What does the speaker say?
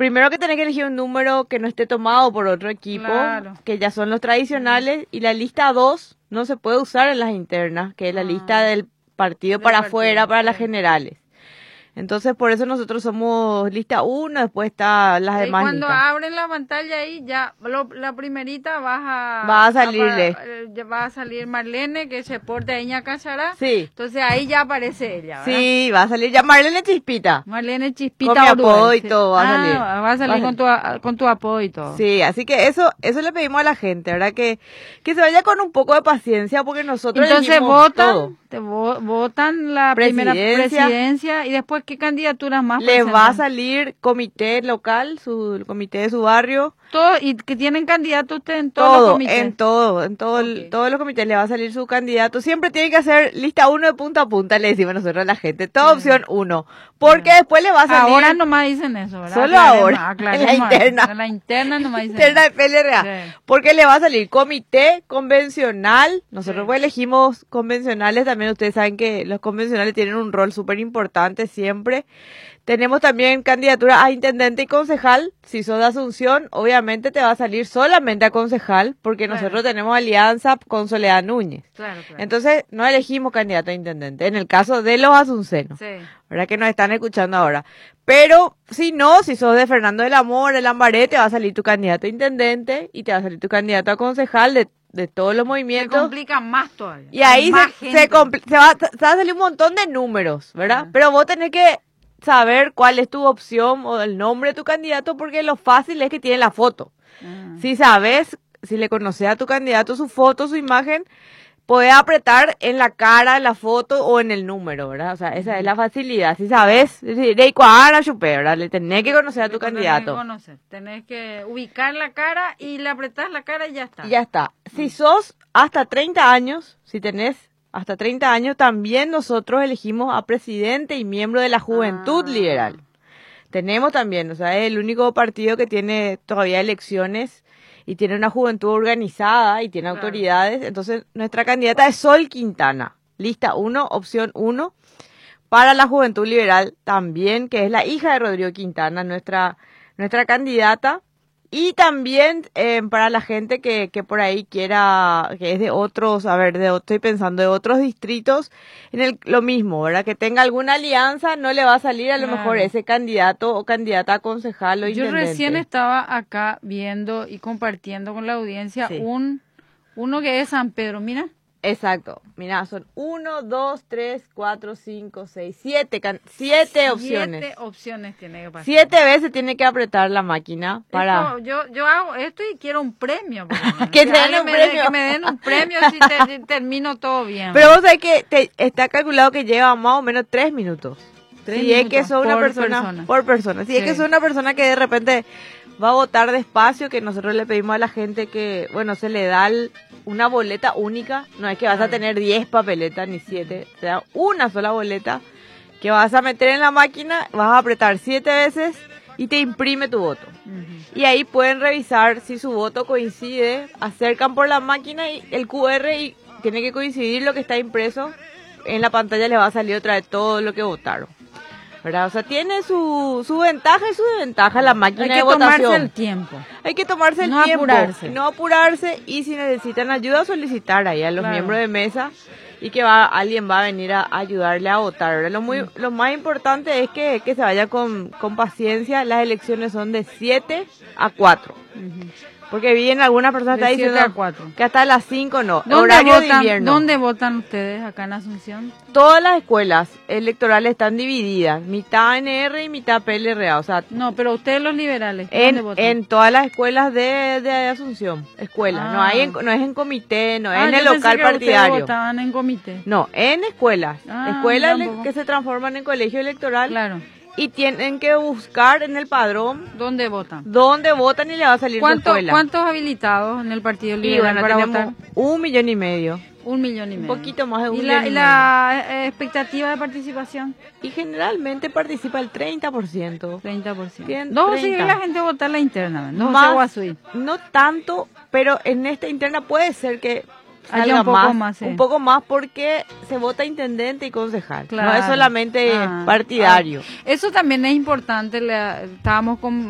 Primero que tenés que elegir un número que no esté tomado por otro equipo, Claro. que ya son los tradicionales, y la lista 2 no se puede usar en las internas, que es la lista del partido Del para partido, afuera, para las sí. generales. Entonces, por eso nosotros somos lista 1, después está las Y demás cuando listas. abren la pantalla ahí, ya la primerita Va a salirle. ya va a salir Marlene, que se porta Iña Cachará. Sí. Entonces ahí ya aparece ella, ¿verdad? Sí, va a salir ya Marlene Chispita. Marlene Chispita Con mi Oruel, apodo y sí. todo va a salir. Va a salir con tu apodo y todo. Sí, así que eso le pedimos a la gente, ¿verdad? Que se vaya con un poco de paciencia porque nosotros Entonces elegimos todo. votan la primera presidencia y después qué candidaturas más Les va a presentan. salir comité local, el comité de su barrio. Todo, y que tienen candidatos ustedes en todos los comités. En Ok. todos los comités le va a salir su candidato. Siempre tiene que hacer lista 1 de punta a punta, le decimos nosotros a la gente. Toda opción 1. Porque después le va a salir. Ahora nomás dicen eso, ¿verdad? Solo ahora, en la interna. En la interna nomás dicen Interna de eso. PLRA. Sí. Porque le va a salir comité convencional. Nosotros Sí. pues elegimos convencionales. También ustedes saben que los convencionales tienen un rol súper importante siempre. Tenemos también candidatura a intendente y concejal. Si sos de Asunción, obviamente te va a salir solamente a concejal, porque Claro. nosotros tenemos alianza con Soledad Núñez. Claro. Entonces, no elegimos candidato a intendente, en el caso de los asuncenos, Sí. ¿verdad? Que nos están escuchando ahora. Pero, si no, si sos de Fernando del Amor, el Lambaré, te va a salir tu candidato a intendente y te va a salir tu candidato a concejal de todos los Se movimientos. complica más todavía. Y ahí Más se gente. va a salir un montón de números, ¿verdad? Ah. Pero vos tenés que saber cuál es tu opción o el nombre de tu candidato, porque lo fácil es que tiene la foto. Ah. Si sabes, si le conoces a tu candidato su foto, su imagen, podés apretar en la cara, en la foto o en el número, ¿verdad? O sea, esa es la facilidad. Si sabes, de cuadra chupé, ¿verdad? Le tenés que conocer a tu candidato. Tenés que ubicar la cara y le apretás la cara y ya está. Y ya está. Si sos hasta 30 años, si tenés hasta 30 años, también nosotros elegimos a presidente y miembro de la Juventud Liberal. Tenemos también, o sea, es el único partido que tiene todavía elecciones y tiene una juventud organizada y tiene autoridades. Entonces, nuestra candidata es Sol Quintana, lista 1, opción 1, para la Juventud Liberal también, que es la hija de Rodrigo Quintana, nuestra candidata. Y también para la gente que por ahí quiera, que es de otros, estoy pensando de otros distritos, lo mismo, ¿verdad? Que tenga alguna alianza, no le va a salir a lo mejor ese candidato o candidata a concejal o intendente. Yo recién estaba acá viendo y compartiendo con la audiencia uno que es San Pedro, mira. Exacto, mira, son 1, 2, 3, 4, 5, 6, 7 opciones. 7 opciones tiene que pasar. 7 veces tiene que apretar la máquina para... Yo hago esto y quiero un premio. Que te den un premio. Que me den un premio si termino todo bien. Pero vos sabés que está calculado que lleva más o menos 3 minutos. 3 si minutos es que sos una persona por persona. Si es que sos una persona que de repente va a votar despacio, que nosotros le pedimos a la gente que, bueno, se le da una boleta única. No es que vas a tener 10 papeletas ni 7. Te da una sola boleta que vas a meter en la máquina, vas a apretar 7 veces y te imprime tu voto. Y ahí pueden revisar si su voto coincide, acercan por la máquina y el QR y tiene que coincidir lo que está impreso. En la pantalla les va a salir otra vez todo lo que votaron, ¿verdad? O sea, tiene su ventaja y su desventaja la máquina de votación. Hay que tomarse el tiempo. Hay que tomarse el tiempo. No apurarse. Y si necesitan ayuda, solicitar ahí a los miembros de mesa y que alguien va a venir a ayudarle a votar, ¿verdad? Lo más importante es que se vaya con paciencia. Las elecciones son de 7 a 4. Porque vi en algunas personas está diciendo que hasta las 5 no. Horario de invierno. ¿Dónde votan ustedes acá en Asunción? Todas las escuelas electorales están divididas, mitad ANR y mitad PLRA, o sea... No, pero ustedes los liberales, ¿dónde votan? En todas las escuelas de Asunción, escuelas, no es en comité, no es en el local partidario. Ustedes votaban en comité. No, en escuelas, escuelas que se transforman en colegio electoral. Claro. Y tienen que buscar en el padrón dónde votan y le va a salir su escuela. ¿Cuántos habilitados en el Partido Liberal para votar? 1,5 millones. 1,5 millones. Un poquito más de 1 millón. ¿Y la expectativa de participación? Y generalmente participa el 30%. 30%. ¿No sigue la gente a votar la interna? No, no tanto, pero en esta interna puede ser que haya un poco más porque se vota intendente y concejal. Claro. No es solamente partidario. Eso también es importante. Estábamos